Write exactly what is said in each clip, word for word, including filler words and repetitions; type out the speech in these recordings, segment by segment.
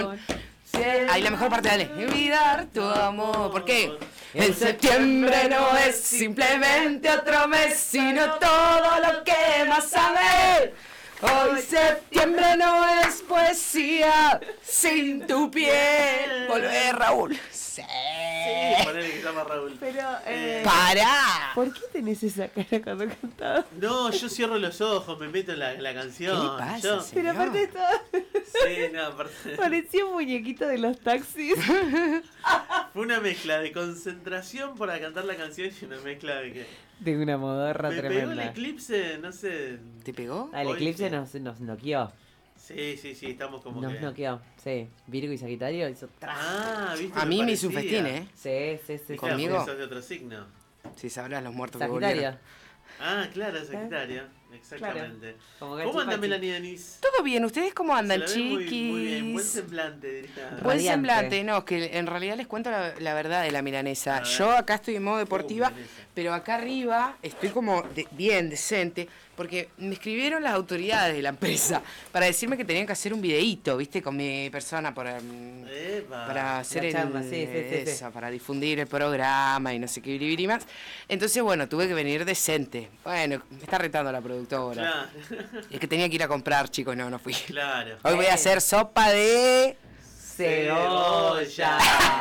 Ahí la mejor parte, dale. Olvidar tu amor. ¿Por qué? En septiembre no es simplemente otro mes, sino todo lo que más amé. Hoy septiembre no es poesía sin tu piel. Volvé, Raúl. Sí. Sí, ponele que se llama Raúl. Pero, eh, ¡Para! ¿por qué tenés esa cara cuando cantás? No, yo cierro los ojos, me meto en la, en la canción. ¿Qué le pasa, Yo, señor? Pero aparte de todo, sí, no, aparte. parecía un muñequito de los taxis. Fue una mezcla de concentración para cantar la canción y una mezcla de que. De una modorra Me pegó el tremenda. eclipse, no sé. ¿Te pegó? Ah, el Hoy eclipse sí. nos, nos noqueó. Sí, sí, sí, estamos como Nos que. noqueó, sí. Virgo y Sagitario hizo tra. Ah, viste. A me mí me hizo un parecía. festín, ¿eh? Sí, sí, sí. Viste, Conmigo. porque sos de otro signo. Si sabrás los muertos que Sagitario. volvieron. Ah, claro, Sagitario. Exactamente. Como ¿Cómo anda Gachi Melanie Denis? Todo bien, ¿ustedes cómo andan, Se la ve muy, chiquis? muy bien, buen semblante, diría. Buen Radiante. semblante, no, es que en realidad les cuento la, la verdad de la milanesa. A ver. Yo acá estoy en modo deportiva, Uh, milanesa. pero acá arriba estoy como de- bien decente, porque me escribieron las autoridades de la empresa para decirme que tenían que hacer un videíto, ¿viste? Con mi persona para, mm, Epa. para hacer el, charla, sí, sí, sí, sí. eso, para difundir el programa y no sé qué biribiri más. Entonces, bueno, tuve que venir decente. Bueno, me está retando la productora. Claro, Es que tenía que ir a comprar, chicos, no, no fui. claro. Hoy voy a hacer sopa de... Cebolla.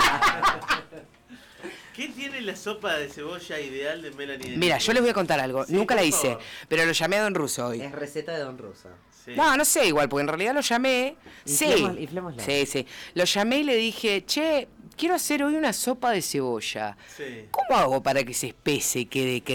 ¿Qué tiene la sopa de cebolla ideal de Melanie Denis? Mira, yo les voy a contar algo. Sí, Nunca la por hice, favor. pero lo llamé a Don Russo hoy. Es receta de Don Russo. Sí. No, no sé igual, porque en realidad lo llamé. Sí. Inflemos- inflémoslo. Sí, sí. Lo llamé y le dije, che, quiero hacer hoy una sopa de cebolla. Sí. ¿Cómo hago para que se espese y quede